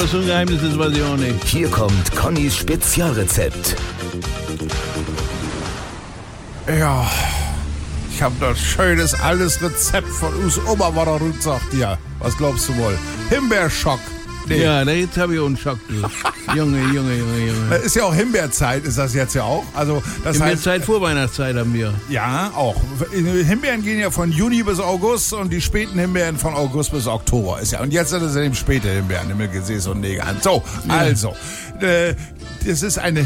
Was so ein Geheimnis ist, weiß ich auch nicht. Hier kommt Connys Spezialrezept. Ja, ich habe das schönes altes Rezept von Us Oma, was er sagt dir. Was glaubst du wohl? Himbeerschock. Nee. Ja, jetzt habe ich auch einen Schock. Junge. Ist ja auch Himbeerzeit, ist das jetzt ja auch. Also, das Himbeerzeit, Vorweihnachtszeit haben wir. Ja, auch. Himbeeren gehen ja von Juni bis August und die späten Himbeeren von August bis Oktober. Ist ja. Und jetzt sind es eben späte Himbeeren, Himmelgesäß und Neger. So, also, das ist eine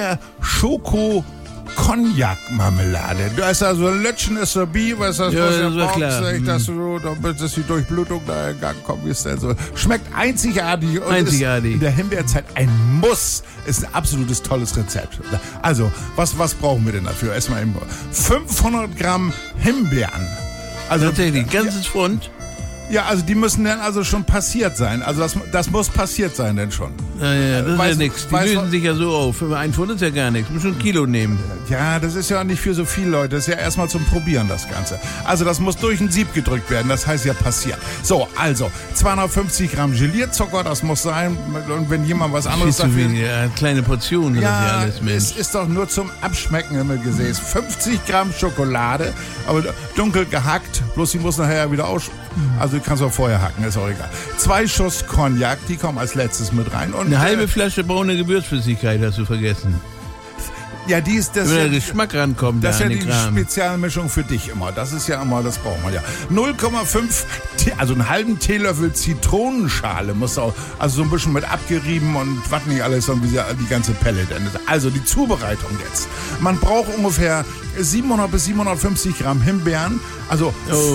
Himbeer-Schoko-Cognac-Marmelade. Da ist also ein Lötchen ist dabei, was das klar. Damit die Durchblutung da in Gang kommt, wie es denn so. Schmeckt einzigartig. Und Einzigartig. Ist in der Himbeerzeit ein Muss. Ist ein absolutes tolles Rezept. Also, was brauchen wir denn dafür? Erstmal eben 500 Gramm Himbeeren. Also, tatsächlich, ganzes Pfund. Ja, also die müssen dann also schon passiert sein. Also das muss passiert sein denn schon. Ja, das ist ja nichts. Die lösen sich ja so auf. Für ein Pfund ist ja gar nichts. Du musst schon ein Kilo nehmen. Ja, das ist ja nicht für so viele Leute. Das ist ja erstmal zum Probieren, das Ganze. Also das muss durch ein Sieb gedrückt werden. Das heißt ja passiert. So, also 250 Gramm Gelierzucker, das muss sein. Und wenn jemand was anderes dafür... Ja, kleine Portionen. Ja, alles, es ist doch nur zum Abschmecken im Gesäß. 50 Gramm Schokolade, aber dunkel gehackt. Bloß die muss nachher ja wieder Also du kannst auch vorher hacken, ist auch egal. 2 Schuss Cognac, die kommen als letztes mit rein. Und eine halbe Flasche braune Gewürzflüssigkeit hast du vergessen. Ja, die ist das. Wenn der Geschmack rankommt, das ist ja die Kram. Spezialmischung für dich immer. Das ist ja immer, das braucht man ja. 0,5, also einen halben Teelöffel Zitronenschale muss auch, also so ein bisschen mit abgerieben und was nicht alles, und die ganze Pelle. Also die Zubereitung jetzt. Man braucht ungefähr 700 bis 750 Gramm Himbeeren. Also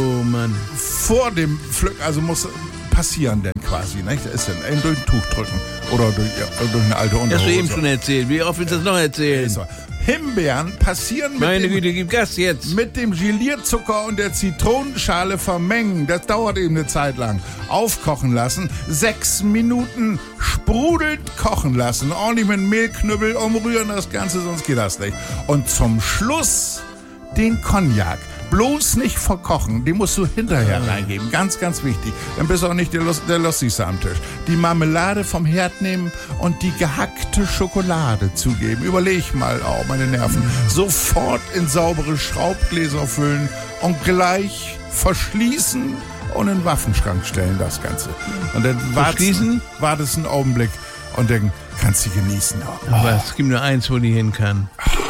vor dem Pflücken, also muss passieren denn quasi, nicht? Das ist dann durch ein Tuch drücken oder durch eine alte Unterhose. Das hast du eben schon erzählt. Wie oft willst du das noch erzählen? Himbeeren passieren Meine Güte, gib Gas jetzt. Mit dem Gelierzucker und der Zitronenschale vermengen. Das dauert eben eine Zeit lang. Aufkochen lassen. 6 Minuten sprudelnd kochen lassen. Ordentlich mit Mehlknüppel umrühren das Ganze, sonst geht das nicht. Und zum Schluss den Cognac. Bloß nicht verkochen, den musst du hinterher reingeben. Ganz, ganz wichtig. Dann bist du auch nicht der Lustigste am Tisch. Die Marmelade vom Herd nehmen und die gehackte Schokolade zugeben. Überleg mal, meine Nerven. Sofort in saubere Schraubgläser füllen und gleich verschließen und in den Waffenschrank stellen, das Ganze. Und dann wartest einen Augenblick und dann kannst du genießen. Aber es gibt nur eins, wo die hin kann.